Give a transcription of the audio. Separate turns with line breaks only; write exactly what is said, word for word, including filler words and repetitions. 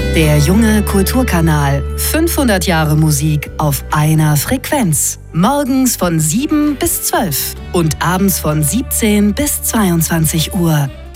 Der junge Kulturkanal. fünfhundert Jahre Musik auf einer Frequenz. Morgens von sieben bis zwölf und abends von siebzehn bis zweiundzwanzig Uhr.